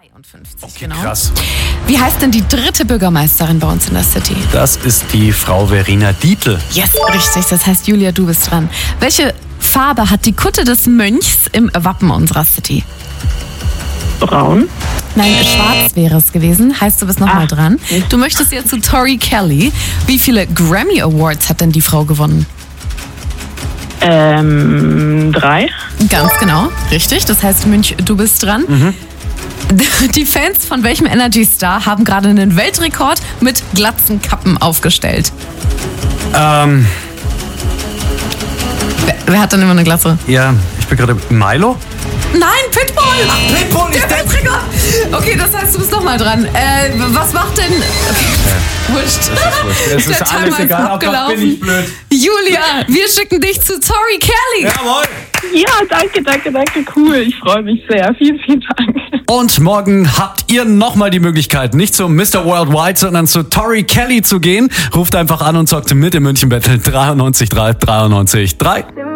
53, Okay, genau. krass. Wie heißt denn die dritte Bürgermeisterin bei uns in der City? Das ist die Frau Verena Dietl. Yes, richtig. Das heißt, Julia, du bist dran. Welche Farbe hat die Kutte des Mönchs im Wappen unserer City? Braun. Nein, schwarz wäre es gewesen. Heißt, du bist nochmal dran. Du möchtest jetzt zu Tori Kelly. Wie viele Grammy Awards hat denn die Frau gewonnen? 3. Ganz genau, richtig. Das heißt, Mönch, du bist dran. Die Fans von welchem Energy Star haben gerade einen Weltrekord mit Glatzenkappen aufgestellt? Wer hat denn immer eine Glatze? Ja, ich bin gerade Milo. Nein, Pitbull! Ach, Pitbull ist Der Weltrekord! Okay, das heißt, du bist nochmal dran. Was macht denn... Okay, wurscht. Es ist Der alles Timer ist egal, aber abgelaufen. bin ich blöd. Julia, wir schicken dich zu Tori Kelly. Jawohl. Ja, danke, cool. Ich freue mich sehr. Vielen Dank. Und morgen habt ihr nochmal die Möglichkeit, nicht zu Mr. Worldwide, sondern zu Tori Kelly zu gehen. Ruft einfach an und zockt mit im München Battle 93 3 93 3.